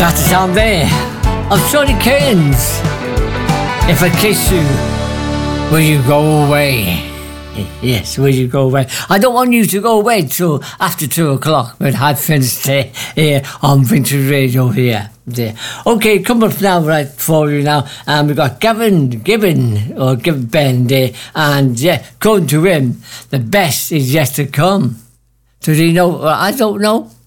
That's the sound there of Sonny Cairns. If I kiss you, will you go away? Yes, will you go away? I don't want you to go away till after 2 o'clock, but I've finished here on Vintage Radio here. There. Okay, come up now, right, for you now. And we've got Gavin Ben there. And yeah, according to him, the best is yet to come. Does he know? I don't know.